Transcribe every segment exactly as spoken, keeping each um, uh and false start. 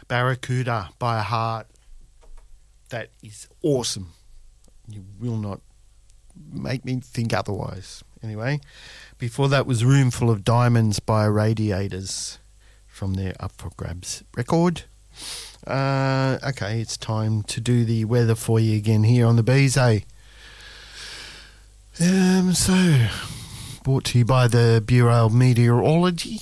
Barracuda by Heart. That is awesome. You will not make me think otherwise. Anyway, before that was Roomful of Diamonds by Radiators from their Up for Grabs record. Uh, okay, it's time to do the weather for you again here on the Bees, eh? Um, so, brought to you by the Bureau of Meteorology.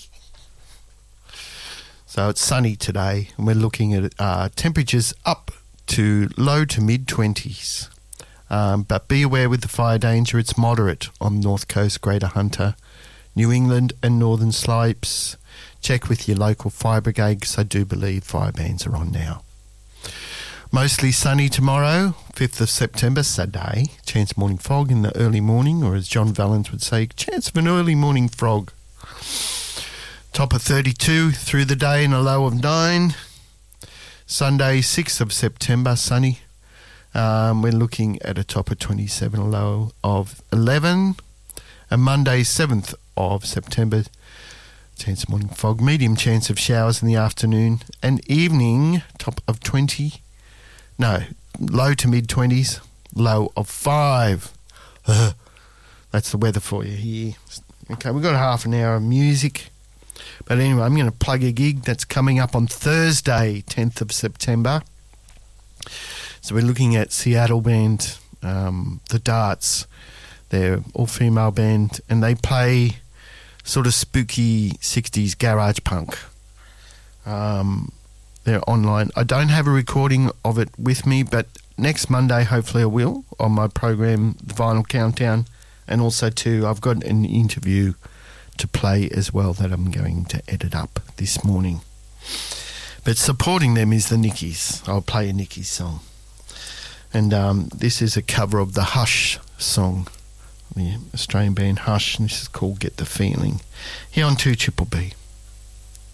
So it's sunny today, and we're looking at uh, temperatures up to low to mid-twenties. Um, but be aware with the fire danger, it's moderate on North Coast, Greater Hunter, New England and Northern Slopes. Check with your local fire brigade because I do believe fire bans are on now. Mostly sunny tomorrow, fifth of September, Saturday. Chance morning fog in the early morning, or as John Valens would say, chance of an early morning frog. Top of thirty-two through the day and a low of nine. Sunday, sixth of September, sunny. Um, we're looking at a top of twenty-seven, a low of eleven. And Monday, seventh of September, chance of morning fog, medium chance of showers in the afternoon and evening, top of twenty. No, low to mid-twenties, low of five. Uh, that's the weather for you here. Okay, we've got half an hour of music. But anyway, I'm going to plug a gig that's coming up on Thursday, tenth of September. So we're looking at Seattle band, um, The Darts. They're all-female band, and they play sort of spooky sixties garage punk. Um, they're online. I don't have a recording of it with me, but next Monday, hopefully I will, on my program, The Vinyl Countdown. And also, too, I've got an interview to play as well that I'm going to edit up this morning. But supporting them is the Nickies. I'll play a Nickies song. And um, this is a cover of the Hush song, the Australian band Hush, and this is called Get the Feeling, here on two Triple B.